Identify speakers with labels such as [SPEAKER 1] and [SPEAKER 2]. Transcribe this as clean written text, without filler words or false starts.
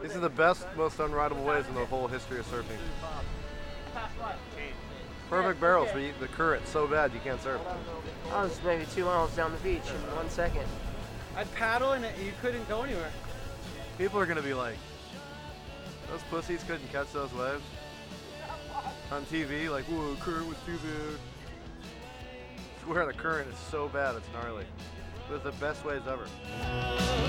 [SPEAKER 1] These are the best, most unrideable waves in the whole history of surfing. Perfect barrels, but the current's so bad you can't surf.
[SPEAKER 2] I was maybe 2 miles down the beach in 1 second.
[SPEAKER 3] I'd paddle and you couldn't go anywhere.
[SPEAKER 1] People are gonna be like, those pussies couldn't catch those waves on TV. Like, whoa, the current was too bad. I swear the current is so bad it's gnarly. It was the best waves ever.